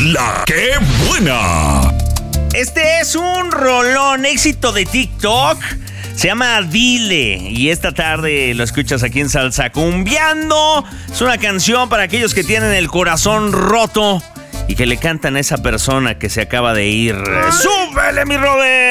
La que buena. Este es un rolón, éxito de TikTok. Se llama Dile y esta tarde lo escuchas aquí en Salsa Cumbiando. Es una canción para aquellos que tienen el corazón roto y que le cantan a esa persona que se acaba de ir. ¡Súbele, mi Robert!